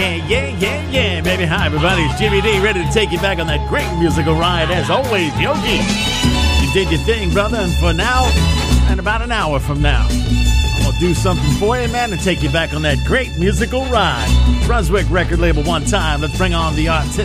Yeah, baby. Hi, everybody. It's Jimmy D, ready to take you back on that great musical ride. As always, Yogi, you did your thing, brother. And for now, and about an hour from now, I'm going to do something for you, man, and take you back on that great musical ride. Brunswick record label one time. Let's bring on the artist.